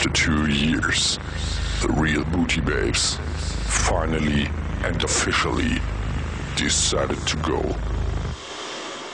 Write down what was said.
After 2 years, the real Booty Babes finally and officially decided to go.